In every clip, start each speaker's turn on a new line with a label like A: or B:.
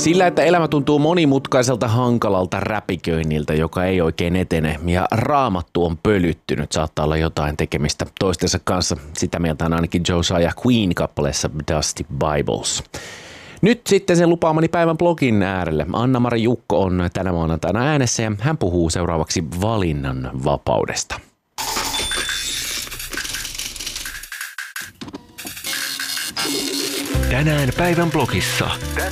A: Sillä, että elämä tuntuu monimutkaiselta, hankalalta räpiköinniltä, joka ei oikein etene ja raamattu on pölyttynyt, saattaa olla jotain tekemistä toistensa kanssa. Sitä mieltä on ainakin Josiah Queen-kappaleessa Dusty Bibles. Nyt sitten sen lupaamani päivän blogin äärelle. Anna-Mari Jukko on tänä maanantaina äänessä ja hän puhuu seuraavaksi valinnan vapaudesta.
B: Tänään päivän blogissa.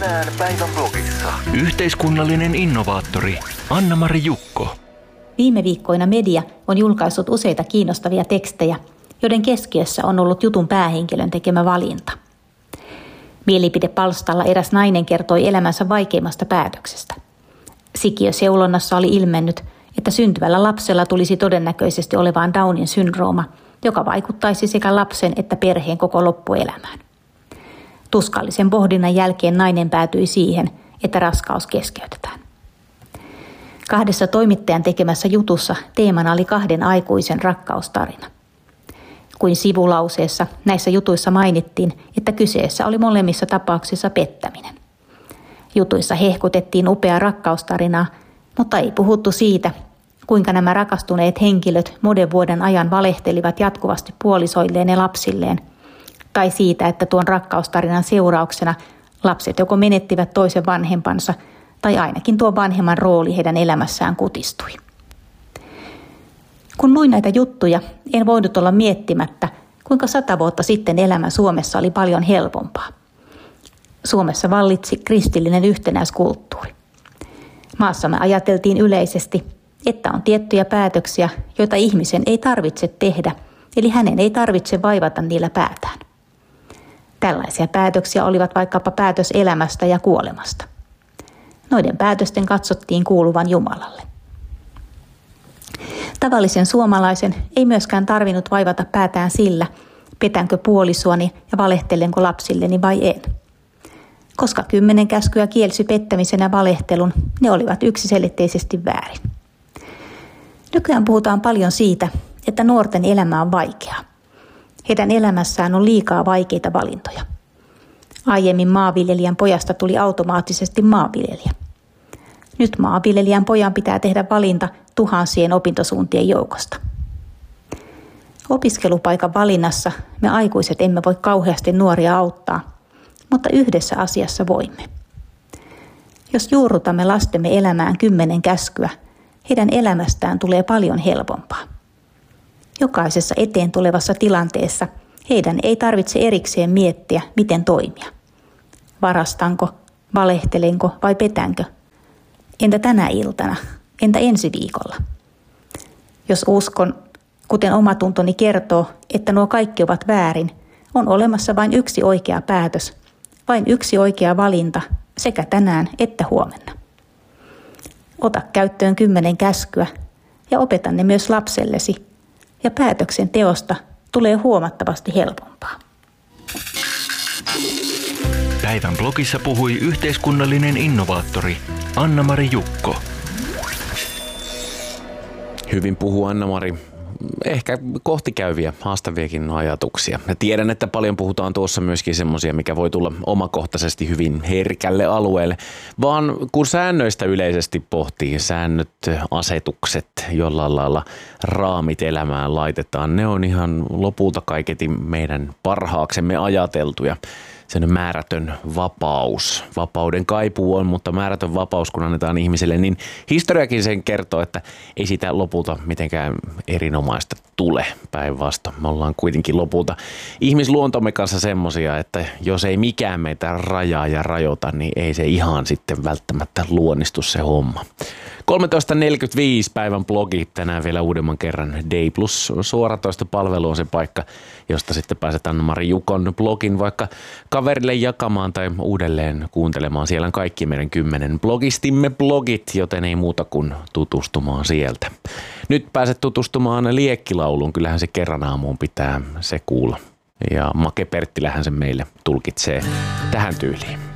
B: Yhteiskunnallinen innovaattori Anna-Mari Jukko.
C: Viime viikkoina media on julkaissut useita kiinnostavia tekstejä, joiden keskiössä on ollut jutun päähenkilön tekemä valinta. Mielipidepalstalla eräs nainen kertoi elämänsä vaikeimmasta päätöksestä. Sikiöseulonnassa oli ilmennyt, että syntyvällä lapsella tulisi todennäköisesti olevaan Downin syndrooma, joka vaikuttaisi sekä lapsen että perheen koko loppuelämään. Tuskallisen pohdinnan jälkeen nainen päätyi siihen, että raskaus keskeytetään. Kahdessa toimittajan tekemässä jutussa teemana oli kahden aikuisen rakkaustarina. Kuin sivulauseessa näissä jutuissa mainittiin, että kyseessä oli molemmissa tapauksissa pettäminen. Jutuissa hehkutettiin upeaa rakkaustarinaa, mutta ei puhuttu siitä, kuinka nämä rakastuneet henkilöt monen vuoden ajan valehtelivat jatkuvasti puolisoilleen ja lapsilleen, tai siitä, että tuon rakkaustarinan seurauksena lapset joko menettivät toisen vanhempansa, tai ainakin tuon vanhemman rooli heidän elämässään kutistui. Kun luin näitä juttuja, en voinut olla miettimättä, kuinka 100 vuotta sitten elämä Suomessa oli paljon helpompaa. Suomessa vallitsi kristillinen yhtenäiskulttuuri. Maassamme ajateltiin yleisesti, että on tiettyjä päätöksiä, joita ihmisen ei tarvitse tehdä, eli hänen ei tarvitse vaivata niillä päätään. Tällaisia päätöksiä olivat vaikkapa päätös elämästä ja kuolemasta. Noiden päätösten katsottiin kuuluvan Jumalalle. Tavallisen suomalaisen ei myöskään tarvinnut vaivata päätään sillä, petänkö puolisoani ja valehtelenko lapsilleni vai en. Koska 10 käskyä kielsi pettämisen ja valehtelun, ne olivat yksiselitteisesti väärin. Nykyään puhutaan paljon siitä, että nuorten elämä on vaikeaa. Heidän elämässään on liikaa vaikeita valintoja. Aiemmin maanviljelijän pojasta tuli automaattisesti maanviljelijä. Nyt maanviljelijän pojan pitää tehdä valinta tuhansien opintosuuntien joukosta. Opiskelupaikan valinnassa me aikuiset emme voi kauheasti nuoria auttaa, mutta yhdessä asiassa voimme. Jos juurrutamme lastemme elämään 10 käskyä, heidän elämästään tulee paljon helpompaa. Jokaisessa eteen tulevassa tilanteessa heidän ei tarvitse erikseen miettiä, miten toimia. Varastanko, valehtelenko vai petänkö? Entä tänä iltana? Entä ensi viikolla? Jos uskon, kuten omatuntoni kertoo, että nuo kaikki ovat väärin, on olemassa vain yksi oikea päätös, vain yksi oikea valinta sekä tänään että huomenna. Ota käyttöön 10 käskyä ja opeta ne myös lapsellesi, ja päätöksenteosta tulee huomattavasti helpompaa.
B: Päivän blogissa puhui yhteiskunnallinen innovaattori Anna-Mari Jukko.
A: Hyvin puhuu Anna-Mari. Ehkä kohtikäyviä, haastaviakin ajatuksia. Ja tiedän, että paljon puhutaan tuossa myöskin semmoisia, mikä voi tulla omakohtaisesti hyvin herkälle alueelle. Vaan kun säännöistä yleisesti pohtii, säännöt, asetukset, jollain lailla raamit elämään laitetaan, ne on ihan lopulta kaiketi meidän parhaaksemme ajateltuja. Sen määrätön vapaus. Vapauden kaipuu on, mutta määrätön vapaus, kun annetaan ihmiselle, niin historiakin sen kertoo, että ei sitä lopulta mitenkään erinomaista tule päinvastoin. Me ollaan kuitenkin lopulta ihmisluontomme kanssa semmosia, että jos ei mikään meitä rajaa ja rajoita, niin ei se ihan sitten välttämättä luonnistu se homma. 13.45 päivän blogi, tänään vielä uudemman kerran Day Plus suoratoistopalvelu on se paikka, josta sitten pääset Anna-Mari Jukon blogin vaikka kaverille jakamaan tai uudelleen kuuntelemaan. Siellä on kaikki meidän 10 blogistimme blogit, joten ei muuta kuin tutustumaan sieltä. Nyt pääset tutustumaan Liekkilauluun, kyllähän se kerran aamuun pitää se kuulla. Ja Make Perttilähän se meille tulkitsee tähän tyyliin.